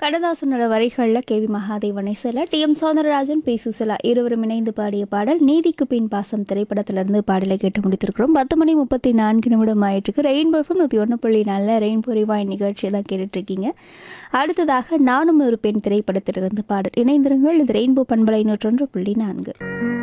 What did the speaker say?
கண்ணதாசனோட வரிகளில் கேவி மகாதேவன் இசையில் TM. Soundararajan, B. Susheela இருவரும் இணைந்து பாடிய பாடல் நீதிக்கு பின் பாசம் திரைப்படத்திலிருந்து பாடலை கேட்டு முடித்திருக்கிறோம். 10:34 ஆயிட்டுருக்கு. ரெயின்போ எஃப்எம் 101.4 ரெயின்போ ரிவாய் நிகழ்ச்சியை தான் கேட்டுட்ருக்கீங்க. அடுத்ததாக நானும் ஒரு பெண் திரைப்படத்திலிருந்து பாடல். இணைந்திருங்கள். இது ரெயின்போ பண்பலை 101.4.